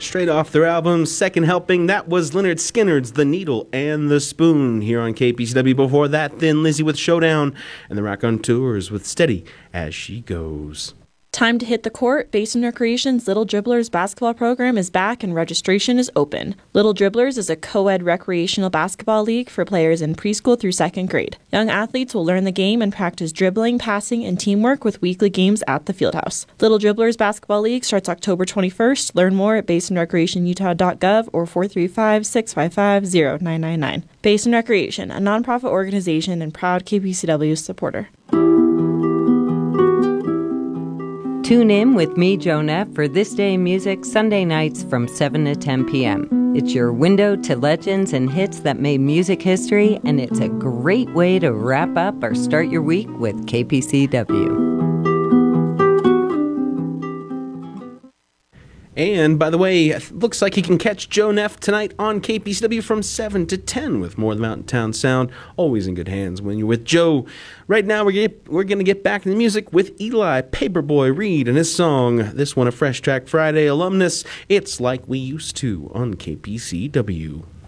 Straight off their album, Second Helping, that was Lynyrd Skynyrd's The Needle and the Spoon here on KPCW. Before that, Thin Lizzy with Showdown, and the Raconteurs with Steady as She Goes. Time to hit the court. Basin Recreation's Little Dribblers basketball program is back and registration is open. Little Dribblers is a co-ed recreational basketball league for players in preschool through second grade. Young athletes will learn the game and practice dribbling, passing, and teamwork with weekly games at the Fieldhouse. Little Dribblers basketball league starts October 21st. Learn more at basinrecreationutah.gov or 435-655-0999. Basin Recreation, a nonprofit organization and proud KPCW supporter. Tune in with me, Joan F., for This Day in Music, Sunday nights from 7 to 10 p.m. It's your window to legends and hits that made music history, and it's a great way to wrap up or start your week with KPCW. And, by the way, it looks like you can catch Joe Neff tonight on KPCW from 7 to 10 with more of the Mountain Town sound. Always in good hands when you're with Joe. Right now, we're going to get back to the music with Eli Paperboy Reed and his song, this one a Fresh Track Friday alumnus, It's Like We Used to on KPCW.